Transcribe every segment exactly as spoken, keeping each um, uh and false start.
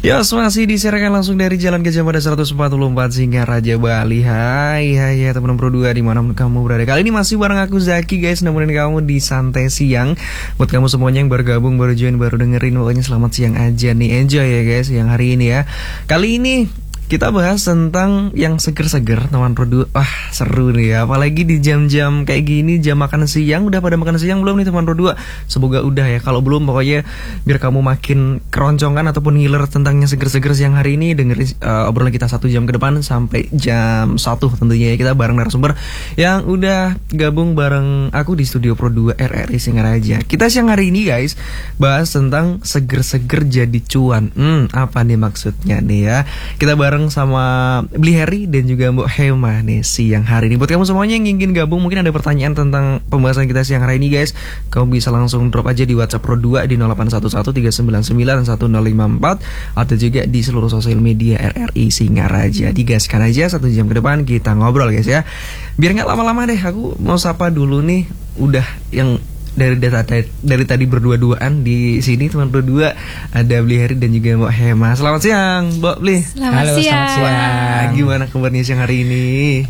Yos, masih disiarkan langsung dari Jalan Gajah Mada seratus empat puluh empat Singaraja Bali. Hai, hai, hai teman-teman Pro dua dimanapun kamu berada. Kali ini masih bareng aku Zaki guys, nemenin kamu di Santai Siang. Buat kamu semuanya yang baru gabung, baru join, baru dengerin, pokoknya selamat siang aja nih. Enjoy ya guys yang hari ini ya. Kali ini kita bahas tentang yang seger-seger teman Pro dua. Wah seru nih ya, apalagi di jam-jam kayak gini, jam makan siang. Udah pada makan siang belum nih teman Pro dua? Semoga udah ya, kalau belum pokoknya biar kamu makin keroncongan ataupun ngiler tentang yang seger-seger siang hari ini. Dengerin uh, obrolan kita satu jam ke depan sampai jam satu tentunya ya. Kita bareng narasumber yang udah gabung bareng aku di studio Pro dua R R I Singaraja. Kita siang hari ini guys bahas tentang seger-seger jadi cuan. Hmm, apa nih maksudnya nih ya? Kita bareng sama Bli Heri dan juga Mbak Hema nih siang hari ini. Buat kamu semuanya yang ingin gabung, mungkin ada pertanyaan tentang pembahasan kita siang hari ini guys, kamu bisa langsung drop aja di WhatsApp Pro dua di nol delapan satu satu tiga sembilan sembilan satu nol lima empat atau juga di seluruh sosial media R R I Singaraja. Digaskan aja satu jam ke depan kita ngobrol guys ya. Biar nggak lama-lama deh, aku mau sapa dulu nih udah yang dari data dari, dari tadi berdua-duaan di sini teman berdua, ada Bli Heri dan juga Mbak Hema. Selamat siang Mbak Bli. Selamat Halo, siang. Selamat siang. Gimana kabarnya siang hari ini?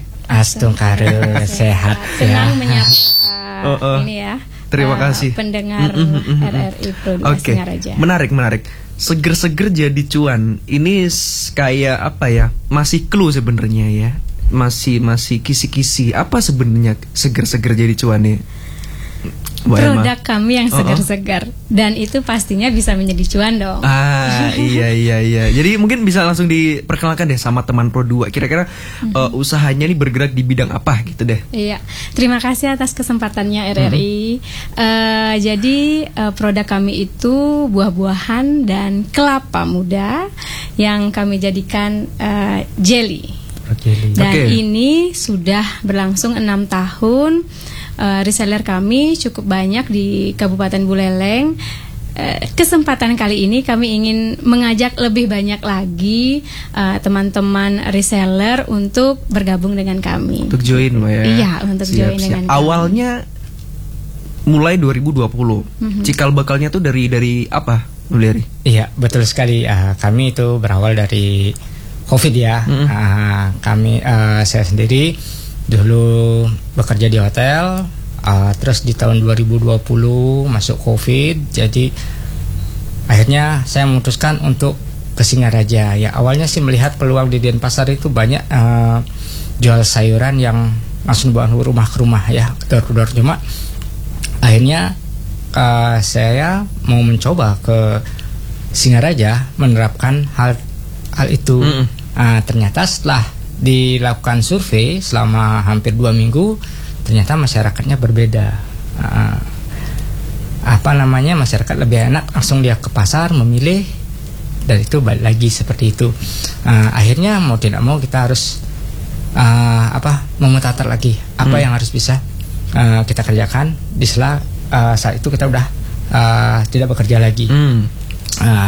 Astungkare sehat ya. Senang menyapa oh, oh. ini ya. Terima uh, kasih. Pendengar mm, mm, mm, R R I Pro dua okay. Singaraja. Menarik menarik. Seger-seger jadi cuan. Ini kayak apa ya? Masih clue sebenarnya ya. Masih masih kisi-kisi. Apa sebenarnya seger-seger jadi cuan nih? Produk kami yang segar-segar, oh, oh. dan itu pastinya bisa menjadi cuan dong. Ah iya iya iya. Jadi mungkin bisa langsung diperkenalkan deh sama teman Pro dua. Kira-kira mm-hmm. uh, usahanya nih bergerak di bidang apa gitu deh. Iya. Terima kasih atas kesempatannya R R I. Mm-hmm. uh, jadi uh, produk kami itu buah-buahan dan kelapa muda yang kami jadikan uh, jelly. Okay. Dan okay. ini sudah berlangsung enam tahun. Uh, reseller kami cukup banyak di Kabupaten Buleleng. uh, Kesempatan kali ini kami ingin mengajak lebih banyak lagi uh, teman-teman reseller untuk bergabung dengan kami. Untuk join ya. Iya, untuk siap, join siap. dengan kami. Awalnya mulai dua ribu dua puluh. Mm-hmm. Cikal bakalnya tuh dari dari apa, Nuleri? Iya, betul sekali. Uh, kami itu berawal dari COVID ya. Mm-hmm. uh, Kami, uh, saya sendiri dulu bekerja di hotel, uh, terus di tahun dua ribu dua puluh masuk COVID, jadi akhirnya saya memutuskan untuk ke Singaraja. Ya awalnya sih melihat peluang di Denpasar itu banyak uh, jual sayuran yang langsung bawa rumah ke rumah ya, door to door. Cuma akhirnya uh, saya mau mencoba ke Singaraja menerapkan hal hal itu. Mm. Uh, ternyata setelah dilakukan survei selama hampir dua minggu, ternyata masyarakatnya berbeda. Uh, apa namanya masyarakat lebih enak langsung dia ke pasar memilih, dan itu balik lagi seperti itu. Uh, akhirnya mau tidak mau kita harus uh, apa memetatar lagi apa hmm. yang harus bisa uh, kita kerjakan di sela uh, saat itu kita udah uh, tidak bekerja lagi. Hmm. Uh,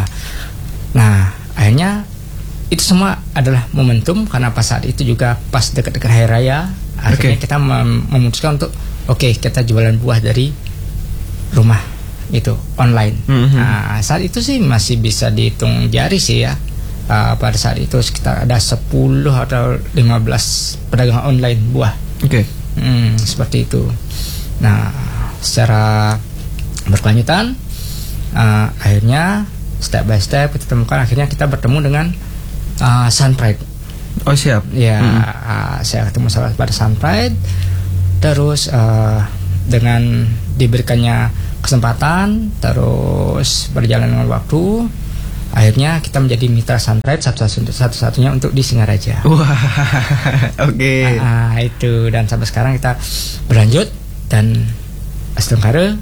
nah akhirnya itu semua adalah momentum karena pas saat itu juga pas dekat-dekat hari raya, akhirnya okay. kita mem- memutuskan untuk oke okay, kita jualan buah dari rumah itu online. Mm-hmm. Nah, saat itu sih masih bisa dihitung jari sih ya. Uh, pada saat itu sekitar ada sepuluh atau lima belas pedagang online buah. Oke. Okay. Hmm, seperti itu. Nah, secara berkelanjutan uh, akhirnya step by step kita temukan, akhirnya kita bertemu dengan Uh, Sunpride. Oh siap. Ya, hmm. uh, saya ketemu sama pada Sunpride. Terus uh, dengan diberikannya kesempatan, terus berjalan dengan waktu, akhirnya kita menjadi mitra Sunpride satu-satunya untuk di Singaraja. Wah, oke. Okay. Uh, itu dan sampai sekarang kita berlanjut dan Astungkare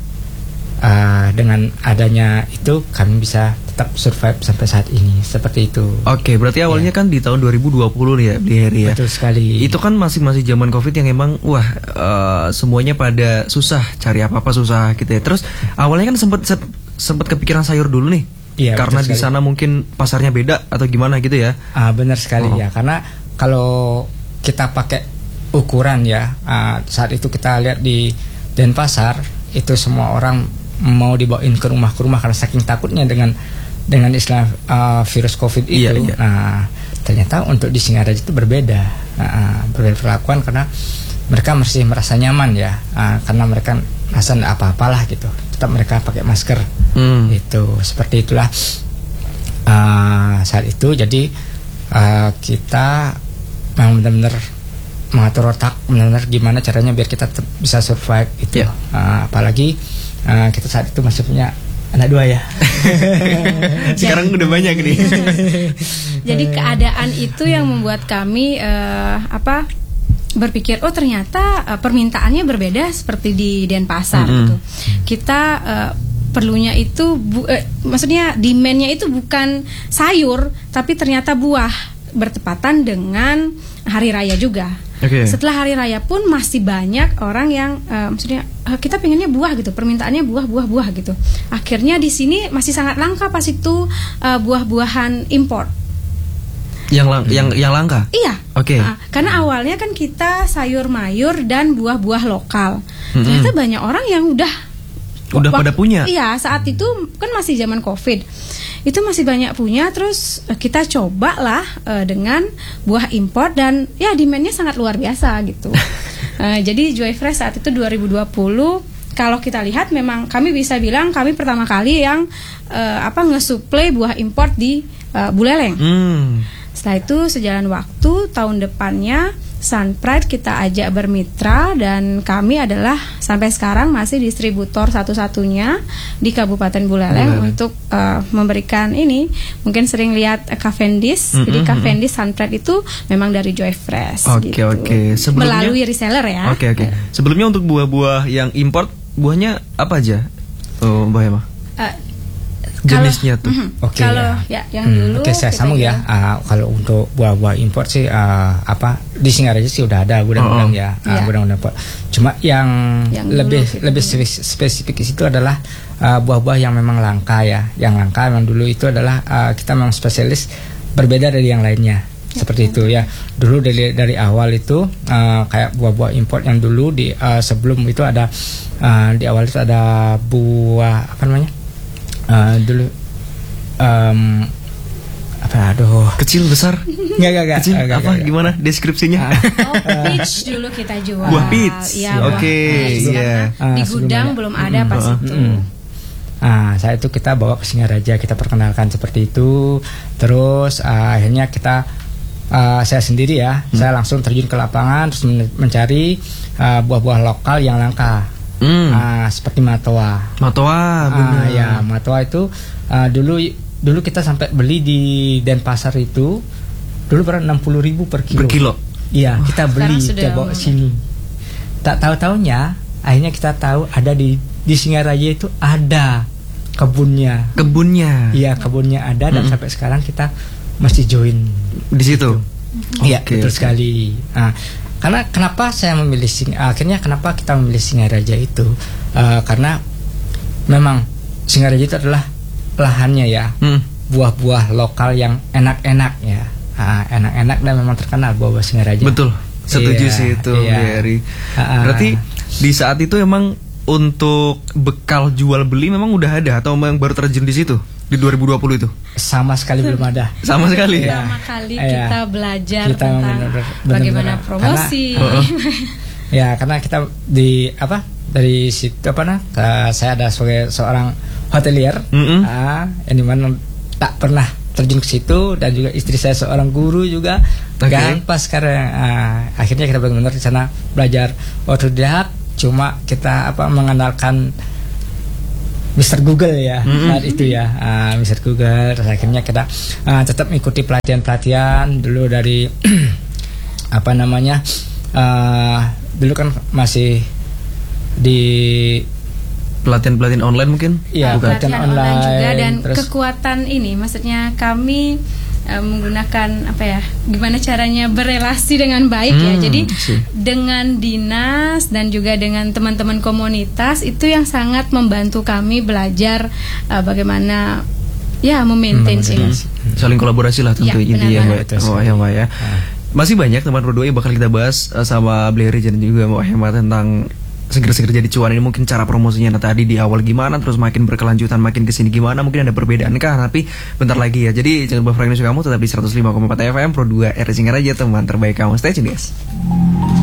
uh, dengan adanya itu kami bisa tetap survive sampai saat ini seperti itu. Oke, berarti awalnya ya. Kan di tahun dua ribu dua puluh ya, Bli Heri ya. Betul sekali. Itu kan masih masih zaman Covid yang emang wah uh, semuanya pada susah, cari apa-apa susah gitu ya. Terus awalnya kan sempat sempat kepikiran sayur dulu nih. Iya, karena di sana mungkin pasarnya beda atau gimana gitu ya. Ah, benar sekali oh. ya. Karena kalau kita pakai ukuran ya, uh, saat itu kita lihat di Denpasar itu semua orang mau dibawain ke rumah ke rumah karena saking takutnya dengan dengan istilah uh, virus COVID itu. Iya, iya. Nah, ternyata untuk di Singaraja itu berbeda, uh, berbeda perlakuan karena mereka masih merasa nyaman ya, uh, karena mereka merasa tidak apa-apalah gitu. Tetap mereka pakai masker, Hmm. itu seperti itulah uh, saat itu. Jadi uh, kita memang benar-benar mengatur otak, benar-benar gimana caranya biar kita tetap bisa survive itu. Yeah. Uh, apalagi uh, kita saat itu masih punya anak dua ya. Sekarang udah banyak nih. Jadi keadaan itu yang membuat kami uh, apa berpikir, oh ternyata uh, permintaannya berbeda seperti di Denpasar Mm-hmm. gitu. Kita uh, perlunya itu, bu, eh, maksudnya demandnya itu bukan sayur, tapi ternyata buah, bertepatan dengan hari raya juga. Oke. Setelah hari raya pun masih banyak orang yang uh, maksudnya uh, kita pengennya buah gitu, permintaannya buah buah buah gitu. Akhirnya di sini masih sangat langka pas itu uh, buah-buahan impor. Yang lang- yang yang langka. Iya. Oke. Nah, karena awalnya kan kita sayur mayur dan buah-buah lokal. Mm-mm. Ternyata banyak orang yang udah Udah wak- pada punya. Iya, saat itu kan masih zaman Covid. Itu masih banyak punya, terus eh, kita cobalah eh, dengan buah impor dan ya demand-nya sangat luar biasa gitu. Eh, jadi Joy Fresh saat itu dua ribu dua puluh, kalau kita lihat memang kami bisa bilang kami pertama kali yang eh, apa ngesuplai buah impor di eh, Buleleng. Hmm. Setelah itu sejalan waktu, tahun depannya Sunpride kita ajak bermitra dan kami adalah sampai sekarang masih distributor satu-satunya di Kabupaten Buleleng Buleleng. untuk uh, memberikan ini. Mungkin sering lihat uh, Cavendish, Mm-mm, jadi mm-mm. Cavendish Sunpride itu memang dari Joy Fresh. Oke, gitu. oke. Sebelumnya- Melalui reseller ya. Oke, oke. Sebelumnya untuk buah-buah yang import, buahnya apa aja? Oh, Mbak Emma. Uh, Jenisnya tuh. mhm. Oke, Kalau ya. ya, yang Hmm, dulu Oke, saya kita sambung ya. bilang- Ah, kalau untuk buah-buah import sih ah, apa di Singaraja sih udah ada gudang-gudang Oh, oh. ya, ah, Iya. gudang-gudang import. Cuma yang, Yang lebih dulu kita lebih bilang. spes- spesifik di situ adalah ah, buah-buah yang memang langka ya. Yang langka memang dulu itu adalah ah, kita memang spesialis berbeda dari yang lainnya. Seperti itu ya. Dulu dari dari awal itu ah, kayak buah-buah import yang dulu di ah, sebelum itu ada ah, di awal itu ada buah apa namanya? Ah, dulu um, apa aduh Kecil, besar, nggak nggak nggak kecil, nggak, apa? nggak, nggak. Gimana deskripsinya? Oh, peach dulu kita jual. Buah peach. Iya, Oke, buah peach. iya. Karena Ah, di sebelum gudang ada. belum ada pas Mm, itu. Mm. Nah, saat itu kita bawa ke Singaraja, kita perkenalkan seperti itu. Terus ah, akhirnya kita ah, saya sendiri ya, saya langsung terjun ke lapangan terus men- mencari ah, buah-buah lokal yang langka. Hmm. Ah, seperti matoa. Matoa, bener. Ah, ya, matoa itu ah, dulu dulu kita sampai beli di Denpasar itu dulu berapa enam puluh ribu per kilo. Per kilo. Iya, kita beli, Sekarang sudah kita bawa ke sini. Tak tahu-taunya, akhirnya kita tahu ada di di Singaraja itu ada kebunnya. Kebunnya. Iya, kebunnya ada dan Mm-mm. sampai sekarang kita masih join. Di situ. Iya, Oke, betul oke. sekali. Nah, karena kenapa saya memilih Sing akhirnya kenapa kita memilih Singaraja itu? Eh, karena memang Singaraja itu adalah lahannya ya, Hmm. buah-buah lokal yang enak-enak ya. Ah, enak-enak dan memang terkenal buah-buah Singaraja. Betul. Setuju Iya, sih itu, iya. Gary. Ah, Berarti di saat itu emang untuk bekal jual beli memang udah ada atau memang baru terjun di situ di dua ribu dua puluh itu? sama sekali belum ada. Sama sekali. Iya. Pertama kali Iya. kita belajar Kita tentang benar-benar- bagaimana benar-benar. promosi. Karena- Ya, karena kita di apa? Dari situ apa nah? ke- saya ada sebagai seorang hotelier, Mm-mm. ah, yang dimana tak pernah terjun ke situ dan juga istri saya seorang guru juga. Oke. Gampang sekarang. Ah, akhirnya kita benar-benar di sana belajar otodidak. Cuma kita apa mengandalkan mister Google ya Mm-mm. saat itu ya, ah, mister Google. Terus akhirnya kita ah, tetap mengikuti pelatihan-pelatihan dulu dari apa namanya? ah, dulu kan masih di Pelatihan-pelatihan online mungkin? ya Uh, pelatihan online, juga dan terus kekuatan ini, maksudnya kami uh, menggunakan apa ya, gimana caranya berelasi dengan baik ya. Hmm, Jadi sih. dengan dinas dan juga dengan teman-teman komunitas itu yang sangat membantu kami belajar uh, bagaimana ya memaintain Membangun ini. Saling kolaborasi lah tentu Ya, intinya ya, benar-benar. Mbak. Betul Oh sekali. ya, Mbak ya. Masih banyak teman berdua yang bakal kita bahas uh, sama Blairi dan juga Mbak Hema tentang seger-seger jadi cuan ini, mungkin cara promosinya tadi di awal gimana, terus makin berkelanjutan makin kesini gimana, mungkin ada perbedaan kah? Tapi bentar lagi ya. Jadi jangan lupa frekuensi kamu tetap di seratus lima koma empat F M Pro dua R Singar aja, teman terbaik kamu. Stay tune guys.